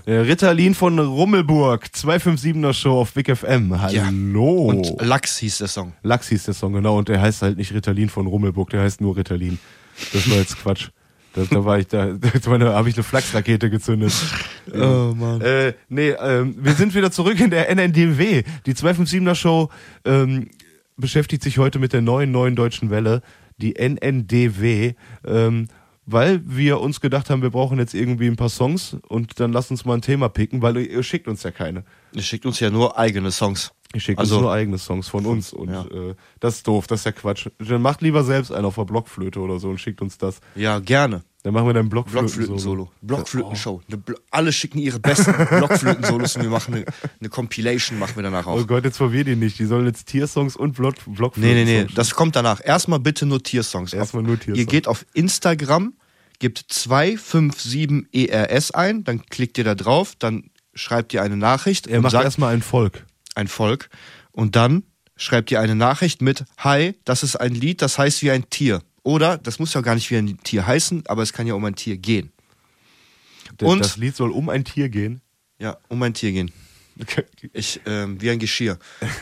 Ritalin von Rummelburg, 257er Show auf Big FM. Hallo. Ja. Und Lachs hieß der Song. Lachs hieß der Song, genau. Und der heißt halt nicht Ritalin von Rummelburg, der heißt nur Ritalin. Das war jetzt Quatsch. Da habe ich eine Flachsrakete gezündet. Oh Mann. Wir sind wieder zurück in der NNDW. Die 257er Show beschäftigt sich heute mit der neuen deutschen Welle, die NNDW, weil wir uns gedacht haben, wir brauchen jetzt irgendwie ein paar Songs und dann lasst uns mal ein Thema picken, weil ihr schickt uns ja keine. Ihr schickt uns ja nur eigene Songs. Ihr schickt uns nur eigene Songs von uns und das ist doof, das ist ja Quatsch. Dann macht lieber selbst einen auf der Blockflöte oder so und schickt uns das. Ja, gerne. Dann machen wir dann Blockflöten-Solo. Blockflöten-Show. Alle schicken ihre besten Blockflöten-Solos und wir machen eine Compilation, machen wir danach auch. Oh Gott, jetzt verwirr die nicht. Die sollen jetzt Tiersongs und Blockflöten. Nee, das kommt danach. Erstmal bitte nur Tiersongs. Erstmal nur Tiersongs. Ihr geht auf Instagram, gebt 257ERS ein, dann klickt ihr da drauf, dann schreibt ihr eine Nachricht. Er macht erstmal ein Volk. Und dann schreibt ihr eine Nachricht mit: Hi, das ist ein Lied, das heißt wie ein Tier. Oder, das muss ja gar nicht wie ein Tier heißen, aber es kann ja um ein Tier gehen. Und das Lied soll um ein Tier gehen? Ja, um ein Tier gehen. Okay. Wie ein Geschirr.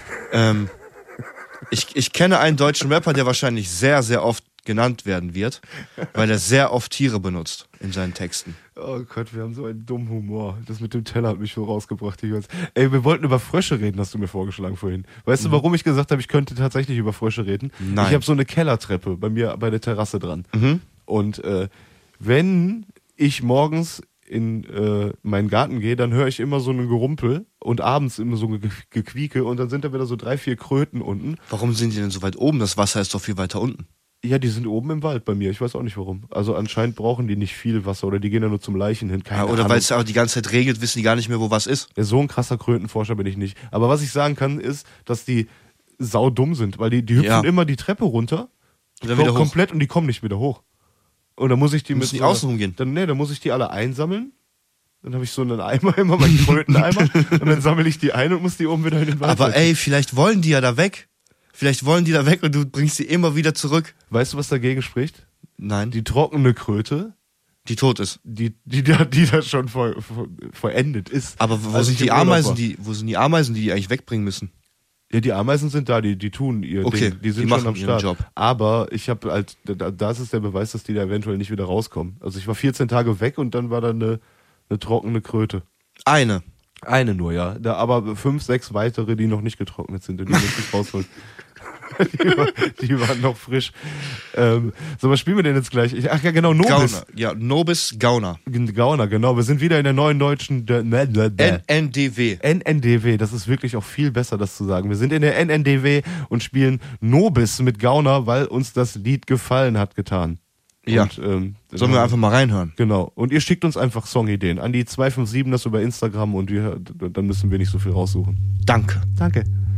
Ich kenne einen deutschen Rapper, der wahrscheinlich sehr, sehr oft genannt werden wird, weil er sehr oft Tiere benutzt in seinen Texten. Oh Gott, wir haben so einen dummen Humor. Das mit dem Teller hat mich so rausgebracht. Ey, wir wollten über Frösche reden, hast du mir vorgeschlagen vorhin. Weißt du, warum ich gesagt habe, ich könnte tatsächlich über Frösche reden? Nein. Ich habe so eine Kellertreppe bei mir bei der Terrasse dran. Mhm. Und wenn ich morgens in meinen Garten gehe, dann höre ich immer so einen Gerumpel und abends immer so ein Gequieke und dann sind da wieder so 3-4 Kröten unten. Warum sind die denn so weit oben? Das Wasser ist doch viel weiter unten. Ja, die sind oben im Wald bei mir. Ich weiß auch nicht warum. Also anscheinend brauchen die nicht viel Wasser oder die gehen ja nur zum Leichen hin. Keine oder Ahnung. weil es auch die ganze Zeit regelt, wissen die gar nicht mehr, wo was ist. Ja, so ein krasser Krötenforscher bin ich nicht. Aber was ich sagen kann, ist, dass die saudumm sind, weil die hüpfen immer die Treppe runter, und dann wieder komplett hoch. Und die kommen nicht wieder hoch. Und dann muss ich die müssen die außen rumgehen. Dann muss ich die alle einsammeln. Dann habe ich so einen Eimer, immer meinen Kröteneimer. Und dann sammle ich die ein und muss die oben wieder in den Wald. Aber ey, vielleicht wollen die ja da weg. Vielleicht wollen die da weg und du bringst sie immer wieder zurück. Weißt du, was dagegen spricht? Nein. Die trockene Kröte. Die tot ist. Die da schon vollendet ist. Aber wo sind die Ameisen, die eigentlich wegbringen müssen? Ja, die Ameisen sind da, die tun ihr Ding. Die sind schon am Start. Job. Aber ich habe halt, das ist der Beweis, dass die da eventuell nicht wieder rauskommen. Also ich war 14 Tage weg und dann war da eine trockene Kröte. Eine nur, ja. Aber 5, 6 weitere, die noch nicht getrocknet sind, die muss ich rausholen. Die waren noch frisch. So, was spielen wir denn jetzt gleich? Ach ja, genau, Nobis. Gauner. Ja, Nobis Gauner. Gauner, genau. Wir sind wieder in der neuen deutschen NNDW. NNDW, das ist wirklich auch viel besser, das zu sagen. Wir sind in der NNDW und spielen Nobis mit Gauner, weil uns das Lied gefallen hat getan. Ja. Und, sollen wir einfach mal reinhören? Genau. Und ihr schickt uns einfach Songideen an die 257, das über Instagram und dann müssen wir nicht so viel raussuchen. Danke. Danke.